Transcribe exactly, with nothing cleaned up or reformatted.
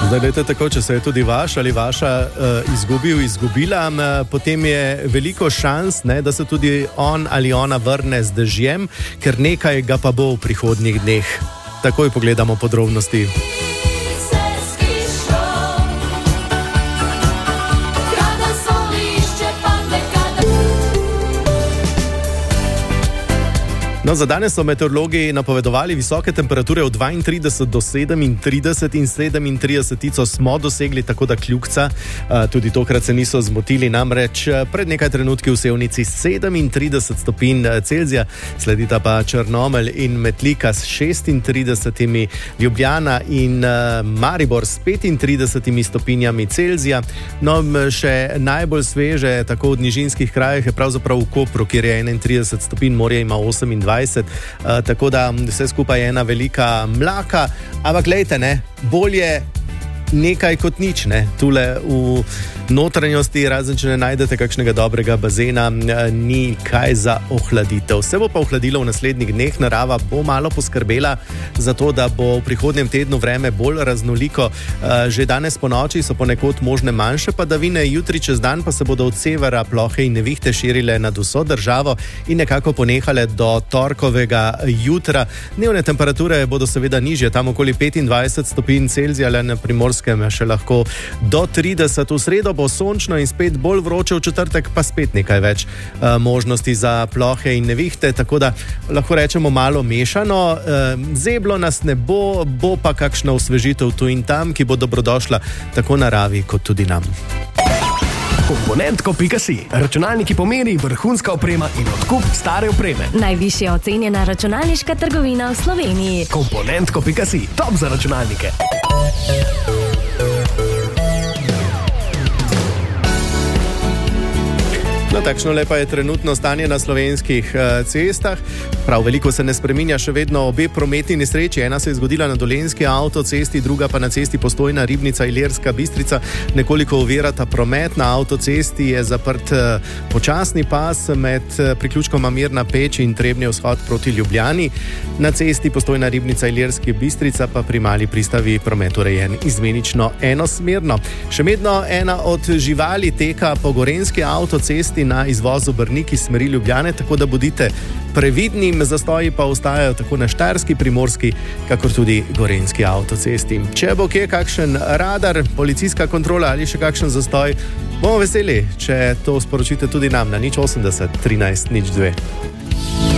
Zdaj, lejte tako, če se je tudi vaš ali vaša uh, izgubil, izgubila, um, potem je veliko šans, ne, da se tudi on ali ona vrne z dežjem, ker nekaj ga pa bo v prihodnjih dneh. Takoj pogledamo podrobnosti. No, za danes so meteorologi napovedovali visoke temperature od dvaintrideset do sedemintrideset in sedemintridesetico smo dosegli, tako da kljukca. Tudi tokrat se niso zmotili, namreč pred nekaj trenutki v Sevnici sedemintrideset stopinj Celzija, sledita pa Črnomelj in Metlika s šestintridesetimi, Ljubljana in Maribor s petintridesetimi stopinjami Celzija. No, še najbolj sveže, tako v nižinskih krajih, je pravzaprav v Kopru, kjer je enaintrideset stopinj, morje ima osemindvajset. Uh, tako da vse skupaj je ena velika mlaka, ampak glejte, ne, bolje nekaj kot nič, ne, tule v notranjosti, razen če ne najdete kakšnega dobrega bazena, ni kaj za ohladitev. Se bo pa ohladilo v naslednjih dneh, narava bo malo poskrbela za to, da bo v prihodnjem tednu vreme bolj raznoliko. Že danes po noči so ponekod možne manjše padavine, jutri čez dan pa se bodo od severa plohe in nevihte širile nad vso državo in nekako ponehale do torkovega jutra. Dnevne temperature bodo seveda nižje, tam okoli petindvajset stopinj Celzija, le na Primorskem še lahko do trideset. V sredo bo sončno in spet bolj vroče, v četrtek pa spet nekaj več uh, možnosti za plohe in nevihte, tako da lahko rečemo malo mešano. Uh, zeblo nas ne bo, bo pa kakšna osvežitev tu in tam, ki bo dobrodošla tako naravi kot tudi nam. Komponentko pika si. Računalniki pomeni, vrhunska oprema in odkup stare opreme. Najvišje ocenjena računalniška trgovina v Sloveniji. Komponentko pika si. Top za računalnike. No, takšno lepa je trenutno stanje na slovenskih uh, cestah. Prav veliko se ne spreminja, še vedno obe prometni nesreči. Ena se je zgodila na Dolenjski avtocesti, druga pa na cesti Postojna Ribnica Ilirska Bistrica. Nekoliko ovirata promet. Na avtocesti je zaprt uh, počasni pas med uh, priključkoma Mirna Peč in Trebnje vzhod proti Ljubljani. Na cesti Postojna Ribnica Ilirska Bistrica pa pri Mali Pristavi promet urejen izmenično enosmerno. Še vedno ena od živali teka po gorenjski avtocesti na izvozu Brnik iz smeri Ljubljane, tako da bodite previdni, zastoji pa ostajajo tako na štajerski, primorski, kakor tudi gorenjski avtocesti. Če bo kje kakšen radar, policijska kontrola ali še kakšen zastoj, bomo veseli, če to sporočite tudi nam na nič osemdeset trinajst nič dve.